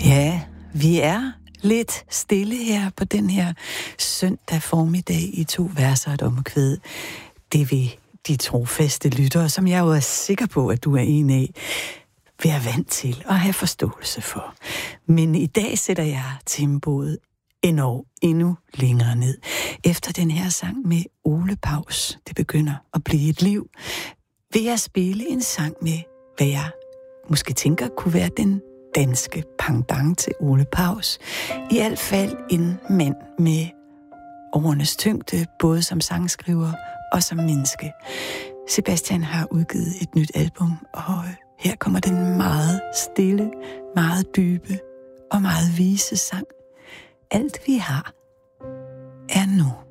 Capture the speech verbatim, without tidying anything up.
Ja, vi er lidt stille her på den her søndag formiddag i to verser og et omkvæd. Det vil de trofaste lyttere, som jeg jo er sikker på, at du er en af, være vant til og have forståelse for. Men i dag sætter jeg tempoet endnu, endnu længere ned. Efter den her sang med Ole Paus, det begynder at blive et liv, vil jeg spille en sang med, hvad jeg måske tænker kunne være den danske pendant til Ole Paus. I hvert fald en mand med årenes tyngde, både som sangskriver og som menneske. Sebastian har udgivet et nyt album, og her kommer den meget stille, meget dybe og meget vise sang. Alt vi har er nu.